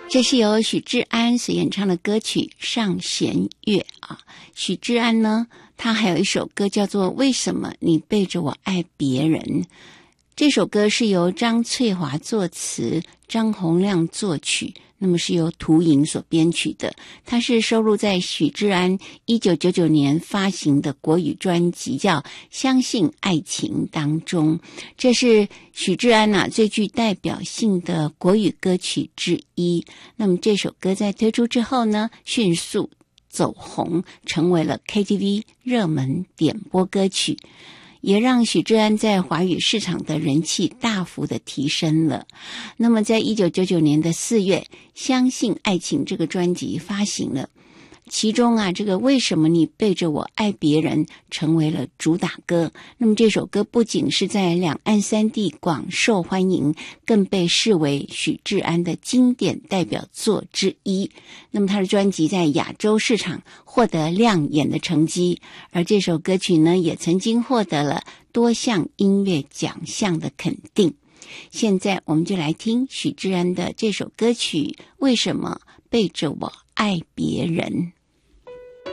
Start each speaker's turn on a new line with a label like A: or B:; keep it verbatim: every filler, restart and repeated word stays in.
A: 这是由许志安所演唱的歌曲《上弦月》啊。许志安呢，他还有一首歌叫做《为什么你背着我爱别人》。这首歌是由张翠华作词，张洪亮作曲，那么是由涂莹所编曲的。它是收录在许志安一九九九年发行的国语专辑叫《相信爱情》当中。这是许志安啊最具代表性的国语歌曲之一。那么这首歌在推出之后呢，迅速走红，成为了 K T V 热门点播歌曲，也让许志安在华语市场的人气大幅的提升了。那么在一九九九年的四月，《相信爱情》这个专辑发行了，其中啊这个为什么你背着我爱别人成为了主打歌。那么这首歌不仅是在两岸三地广受欢迎，更被视为许志安的经典代表作之一。那么他的专辑在亚洲市场获得亮眼的成绩，而这首歌曲呢也曾经获得了多项音乐奖项的肯定。现在我们就来听许志安的这首歌曲《为什么背着我爱别人》。